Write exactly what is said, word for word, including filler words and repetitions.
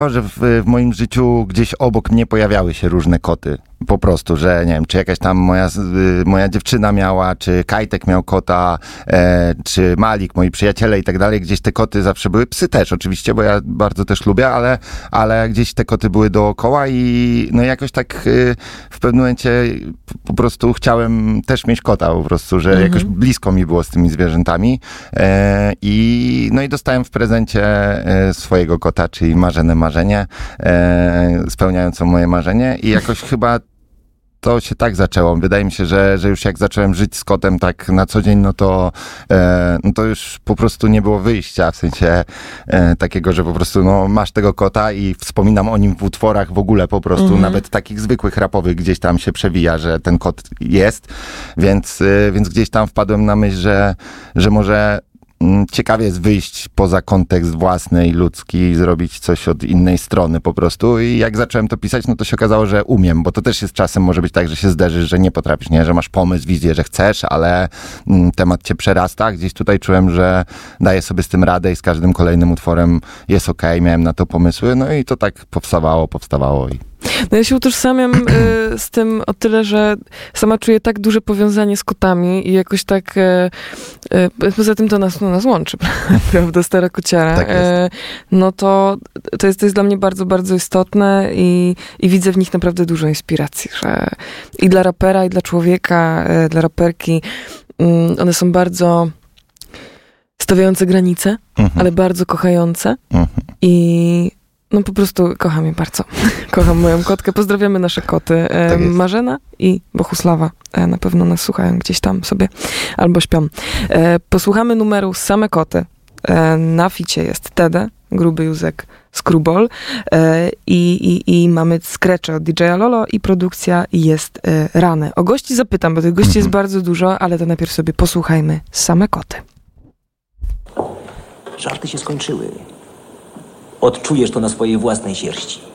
że w, w moim życiu gdzieś obok mnie pojawiały się różne koty. Po prostu, że nie wiem, czy jakaś tam moja, moja dziewczyna miała, czy Kajtek miał kota, e, czy Malik, moi przyjaciele i tak dalej. Gdzieś te koty zawsze były. Psy też oczywiście, bo ja bardzo też lubię, ale, ale gdzieś te koty były dookoła i no jakoś tak y, w pewnym momencie po prostu chciałem też mieć kota po prostu, że mhm. jakoś blisko mi było z tymi zwierzętami. E, i, no i dostałem w prezencie e, swojego kota, czyli Marzenę Marzenie, e, spełniającą moje marzenie i jakoś chyba to się tak zaczęło. Wydaje mi się, że, że już jak zacząłem żyć z kotem tak na co dzień, no to, e, no to już po prostu nie było wyjścia, w sensie e, takiego, że po prostu no, masz tego kota i wspominam o nim w utworach w ogóle po prostu, mhm. nawet takich zwykłych rapowych gdzieś tam się przewija, że ten kot jest, więc, e, więc gdzieś tam wpadłem na myśl, że, że może ciekawie jest wyjść poza kontekst własny i ludzki i zrobić coś od innej strony po prostu. I jak zacząłem to pisać, no to się okazało, że umiem, bo to też jest czasem może być tak, że się zderzysz, że nie potrafisz, nie? Że masz pomysł, wizję, że chcesz, ale mm, temat cię przerasta. Gdzieś tutaj czułem, że daję sobie z tym radę i z każdym kolejnym utworem jest okej, okay, miałem na to pomysły, no i to tak powstawało, powstawało i no ja się utożsamiam y, z tym o tyle, że sama czuję tak duże powiązanie z kotami i jakoś tak y, y, poza tym to nas, no, nas łączy, prawda, stara kociara. Tak jest. Y, no to, to, jest, to jest dla mnie bardzo, bardzo istotne i, i widzę w nich naprawdę dużo inspiracji, że i dla rapera, i dla człowieka, y, dla raperki y, one są bardzo stawiające granice, mhm. ale bardzo kochające mhm. i no po prostu kocham je bardzo. Kocham moją kotkę. Pozdrawiamy nasze koty. E, tak Marzena i Bohusława. E, na pewno nas słuchają gdzieś tam sobie albo śpią. E, posłuchamy numeru Same Koty. E, na ficie jest Tede, Gruby Józek, Skrubol e, i, i, i mamy skrecze od D J a Lolo i produkcja jest e, Rane. O gości zapytam, bo tych gości jest bardzo dużo, ale to najpierw sobie posłuchajmy Same Koty. Żarty się skończyły. Odczujesz to na swojej własnej sierści.